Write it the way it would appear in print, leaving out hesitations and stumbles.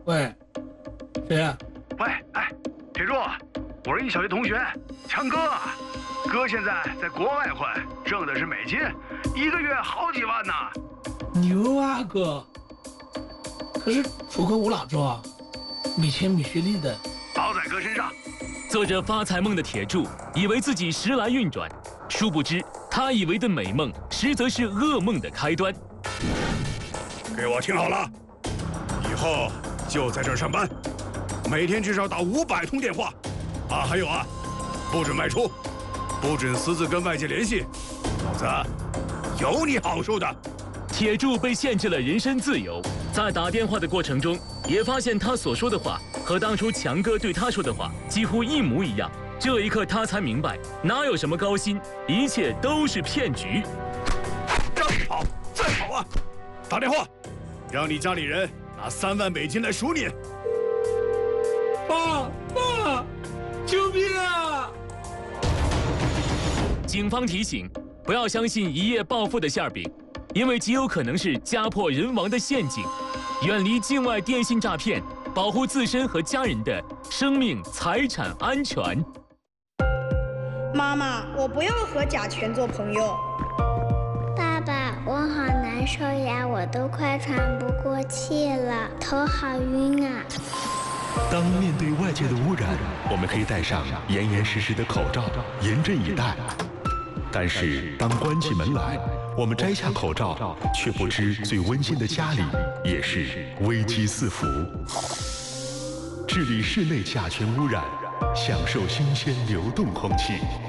喂，谁呀？ 喂，哎，铁柱，我是你小学同学强哥，哥现在在国外混，挣的是美金，1个月好几万呢。 牛啊哥！可是楚科我哪知道啊？米钱米学历的， 包在哥身上。 做着发财梦的铁柱以为自己时来运转，殊不知他以为的美梦，实则是噩梦的开端。 给我听好了，以后就在这儿上班，每天至少打500通电话。啊，还有啊，不准外出，不准私自跟外界联系，否则有你好受的。 铁柱被限制了人身自由，在打电话的过程中，也发现他所说的话和当初强哥对他说的话几乎一模一样。这一刻，他才明白，哪有什么高薪，一切都是骗局。 让你跑，再跑啊！打电话，让你家里人拿3万美金来赎你。 爸，救命啊！ 警方提醒，不要相信一夜暴富的馅饼，因为极有可能是家破人亡的陷阱。远离境外电信诈骗，保护自身和家人的生命财产安全。 妈妈，我不要和甲醛做朋友。 爸爸，我好难受呀，我都快喘不过气了，头好晕啊。 当面对外界的污染，我们可以戴上严严实实的口罩，严阵以待。但是当关起门来，我们摘下口罩，却不知最温馨的家里也是危机四伏。治理室内甲醛污染，享受新鲜流动空气。